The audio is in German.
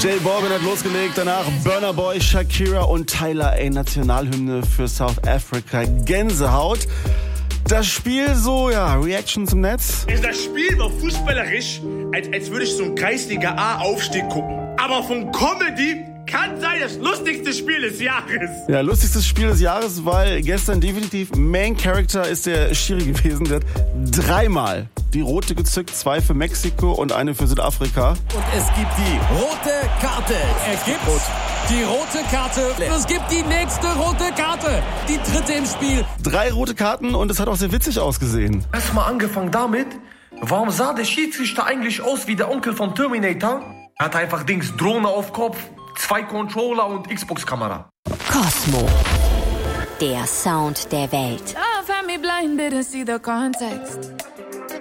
J Balvin hat losgelegt, danach Burna Boy, Shakira und Tyler A. Nationalhymne für South Africa. Gänsehaut. Das Spiel so, Reaction zum Netz. Das Spiel war fußballerisch, als würde ich so einen Kreisliga-A-Aufstieg gucken. Aber von Comedy kann sein das lustigste Spiel des Jahres. Ja, lustigstes Spiel des Jahres, weil gestern definitiv Main Character ist der Schiri gewesen. Der hat 3-mal die rote gezückt, 2 für Mexiko und eine für Südafrika. Und es gibt die rote Karte. Es gibt die rote Karte. Und es gibt die nächste rote Karte. Die dritte im Spiel. 3 rote Karten und es hat auch sehr witzig ausgesehen. Erstmal angefangen damit, warum sah der Schiedsrichter eigentlich aus wie der Onkel von Terminator? Er hat einfach Drohne auf Kopf, 2 Controller und Xbox-Kamera. Kosmo. Der Sound der Welt. Love had me blind, didn't see the context.